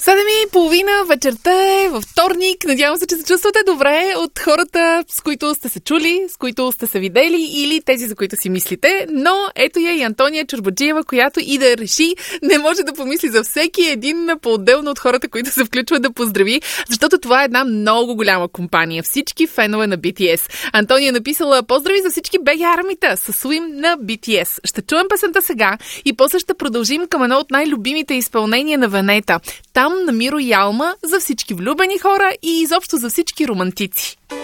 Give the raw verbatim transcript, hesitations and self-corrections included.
Седем и половина вечерта е във вторник. Надявам се, че се чувствате добре от хората, с които сте се чули, с които сте се видели или тези, за които си мислите. Но ето я и Антония Чорбаджиева, която и да реши, не може да помисли за всеки един по-отделно от хората, които се включват да поздрави, защото това е една много голяма компания. Всички фенове на би ти ес. Антония е написала: поздрави за всички беги армита с Swim на би ти ес. Ще чуем песента сега и после ще продължим към едно от най-любимите изпълнения на Венета. Там на Миро и Алма, за всички влюбени хора и изобщо за всички романтици.